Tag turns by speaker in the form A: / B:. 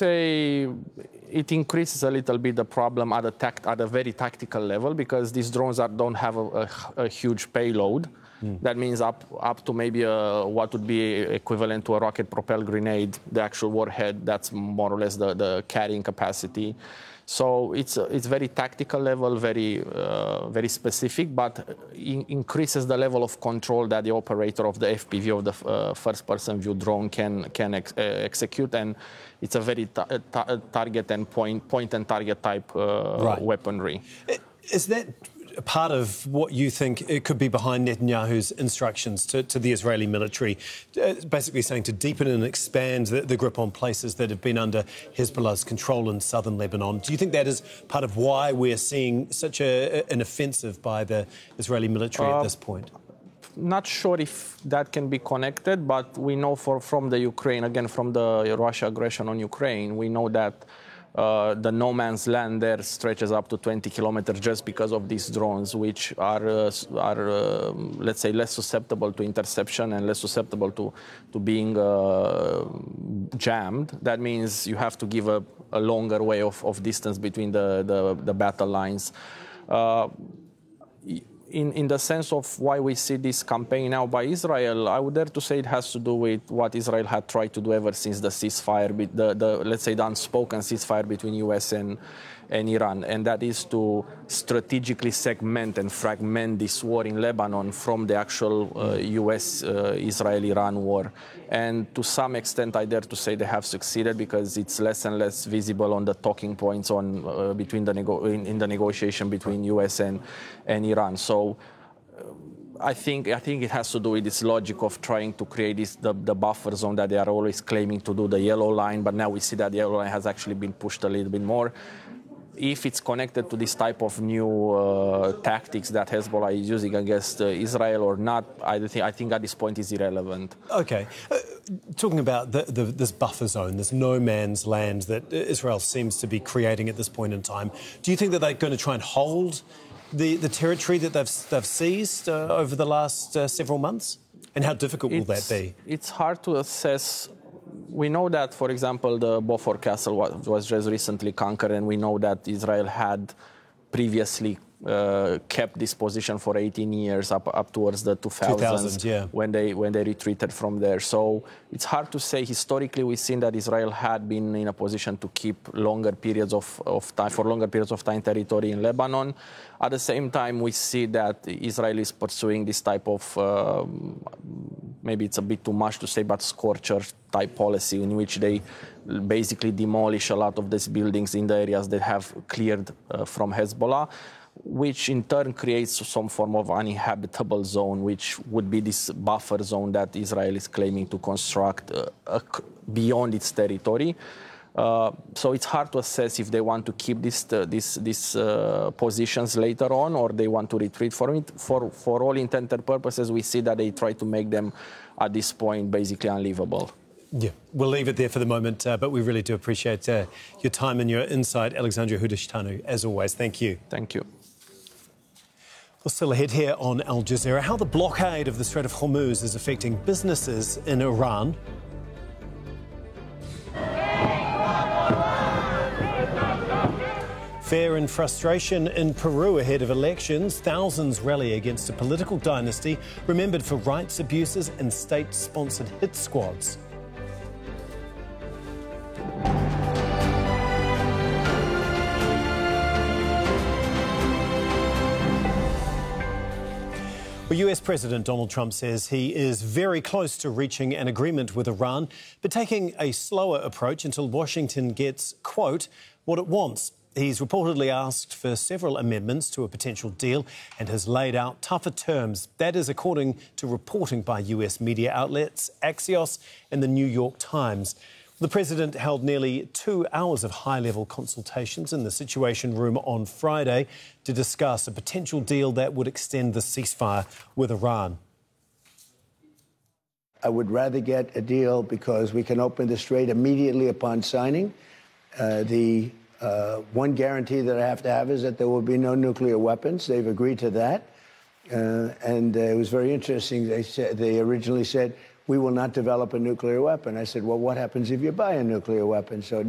A: say it increases a little bit the problem at a very tactical level, because these drones don't have a huge payload. That means up to maybe what would be equivalent to a rocket-propelled grenade, the actual warhead. That's more or less the carrying capacity. So it's very tactical level, very specific, but increases the level of control that the operator of the FPV, of the first-person view drone, can execute, and it's a very target and point and target type weaponry.
B: Is that part of what you think it could be behind Netanyahu's instructions to the Israeli military, basically saying to deepen and expand the grip on places that have been under Hezbollah's control in southern Lebanon? Do you think that is part of why we're seeing such an offensive by the Israeli military at this point?
A: Not sure if that can be connected, but we know from the Ukraine, again, from the Russia aggression on Ukraine, we know that the no man's land there stretches up to 20 kilometers just because of these drones, which are let's say, less susceptible to interception and less susceptible to being jammed. That means you have to give a longer way of distance between the battle lines. In the sense of why we see this campaign now by Israel, I would dare to say it has to do with what Israel had tried to do ever since the ceasefire, let's say the unspoken ceasefire between US and Iran, and that is to strategically segment and fragment this war in Lebanon from the actual US-Israel-Iran war. And to some extent, I dare to say they have succeeded, because it's less and less visible on the talking points in the negotiation between US and Iran. So I think it has to do with this logic of trying to create the buffer zone that they are always claiming to do, the yellow line, but now we see that the yellow line has actually been pushed a little bit more. If it's connected to this type of new tactics that Hezbollah is using against Israel or not, I think at this point is irrelevant.
B: Okay. Talking about this buffer zone, this no man's land that Israel seems to be creating at this point in time, do you think that they're going to try and hold the territory that they've seized over the last several months? And how difficult will that be?
A: It's hard to assess. We know that, for example, the Beaufort Castle was just recently conquered, and we know that Israel had previously kept this position for 18 years, up towards the 2000s, when they retreated from there. So it's hard to say. Historically, we've seen that Israel had been in a position to keep longer periods of time territory in Lebanon. At the same time, we see that Israel is pursuing this type of maybe it's a bit too much to say, but scorcher type policy, in which they basically demolish a lot of these buildings in the areas that have cleared from Hezbollah, which in turn creates some form of uninhabitable zone, which would be this buffer zone that Israel is claiming to construct beyond its territory. So it's hard to assess if they want to keep these positions later on, or they want to retreat from it. For all intents and purposes, we see that they try to make them, at this point, basically unlivable.
B: Yeah, we'll leave it there for the moment, but we really do appreciate your time and your insight, Alexandria Hudashitanu, as always. Thank you.
A: Thank you.
B: Well, still ahead here on Al Jazeera, how the blockade of the Strait of Hormuz is affecting businesses in Iran. Fear and frustration in Peru ahead of elections. Thousands rally against a political dynasty remembered for rights abuses and state-sponsored hit squads. Well, US President Donald Trump says he is very close to reaching an agreement with Iran, but taking a slower approach until Washington gets, quote, what it wants. He's reportedly asked for several amendments to a potential deal and has laid out tougher terms. That is according to reporting by US media outlets Axios and the New York Times. The president held nearly 2 hours of high-level consultations in the Situation Room on Friday to discuss a potential deal that would extend the ceasefire with Iran.
C: I would rather get a deal because we can open the strait immediately upon signing. One guarantee that I have to have is that there will be no nuclear weapons. They've agreed to that. And it was very interesting. They originally said, we will not develop a nuclear weapon. I said, well, what happens if you buy a nuclear weapon? So